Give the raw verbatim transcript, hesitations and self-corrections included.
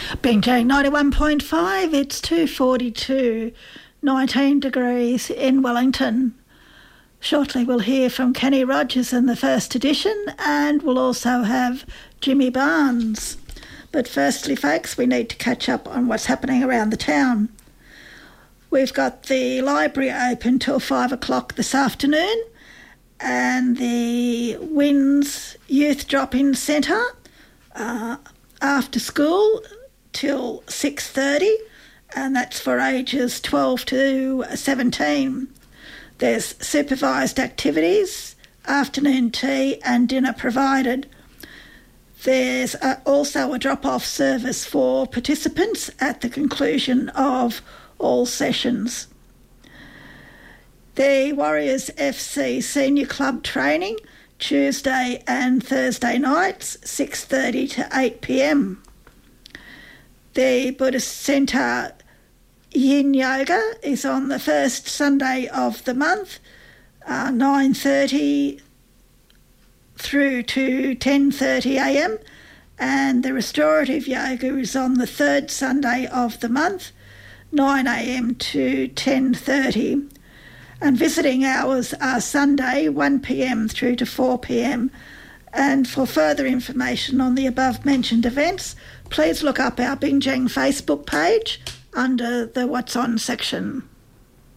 Bingjang ninety-one point five, it's two forty-two, nineteen degrees in Wellington. Shortly we'll hear from Kenny Rogers in the first edition, and we'll also have Jimmy Barnes. But firstly, folks, we need to catch up on what's happening around the town. We've got the library open till five o'clock this afternoon, and the Winds Youth Drop-In Centre uh, after school till six thirty, and that's for ages twelve to seventeen. There's supervised activities, afternoon tea and dinner provided. There's a, also a drop-off service for participants at the conclusion of all sessions. The Warriors F C Senior Club training, Tuesday and Thursday nights, six thirty to eight p m. The Buddhist Centre Yin Yoga is on the first Sunday of the month, uh, nine thirty through to ten thirty a m, and the Restorative Yoga is on the third Sunday of the month, nine a m to ten thirty, and visiting hours are Sunday one p m through to four p m. And for further information on the above mentioned events, please look up our Bingjang Facebook page under the What's On section.